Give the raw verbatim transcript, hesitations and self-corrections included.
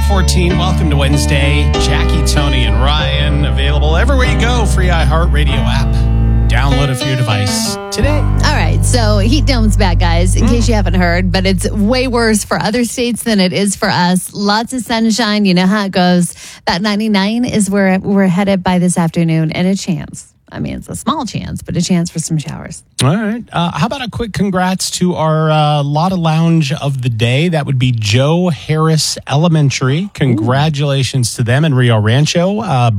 fourteen. Welcome to Wednesday. Jackie, Tony, and Ryan available everywhere you go. Free iHeartRadio app. Download it for your device today. All right, so heat dome's back, guys, in mm. case you haven't heard, but it's way worse for other states than it is for us. Lots of sunshine. You know how it goes. About ninety-nine is where we're headed by this afternoon, and a chance. I mean, it's a small chance, but a chance for some showers. All right. Uh, how about a quick congrats to our uh, Lotta Lounge of the day? That would be Joe Harris Elementary. Congratulations Ooh. to them in Rio Rancho. Uh,